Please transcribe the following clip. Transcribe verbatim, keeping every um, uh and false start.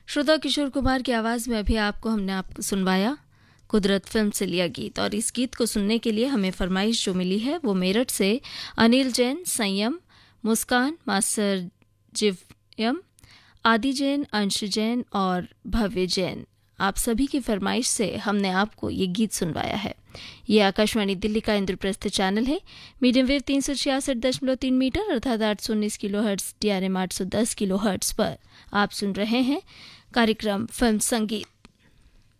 श्रोता किशोर कुमार की आवाज़ में अभी आपको हमने आपको सुनवाया कुदरत फिल्म से लिया गीत। और इस गीत को सुनने के लिए हमें फरमाइश जो मिली है वो मेरठ से अनिल जैन, संयम, मुस्कान, मास्टर जिवयम, आदि जैन, अंश जैन और भव्य जैन, आप सभी की फरमाइश से हमने आपको ये गीत सुनवाया है। ये आकाशवाणी दिल्ली का इंद्रप्रस्थ चैनल है। मीडियम वेव तीन सौ छियासठ दशमलव तीन मीटर अर्थात आठ सौ उन्नीस kilo hertz, D R M आठ सौ दस किलो हर्ट्स पर आप सुन रहे हैं कार्यक्रम फिल्म संगीत।